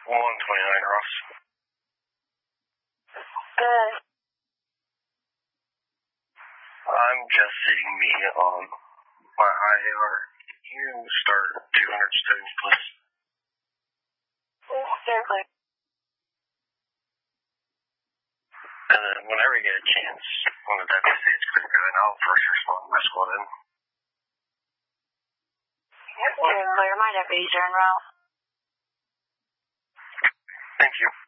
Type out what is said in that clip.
129 Ross. Good. I'm just seeing me on my IAR. You start 200 students, please. Certainly. And then whenever you get a chance, when the deputy is clear going, I'll first respond to my squad in. Yep, clear. My deputies are en route. Thank you.